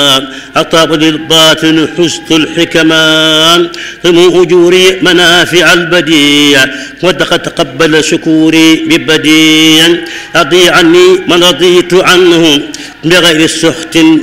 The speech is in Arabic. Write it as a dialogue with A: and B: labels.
A: أطاب للباطن حسن الحكمان ثم أجوري منافع البديع وقد تقبل شكوري ببديع أضي عني من رضيت عنه بغير سخط